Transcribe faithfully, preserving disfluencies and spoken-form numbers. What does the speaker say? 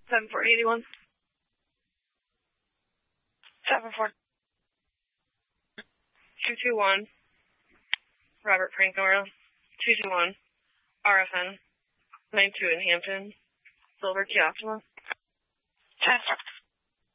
seven four eight one. seven four two two one. Robert Pranknora. two two one. R F N. nine two in Hampton. Silver Key Optima. ten.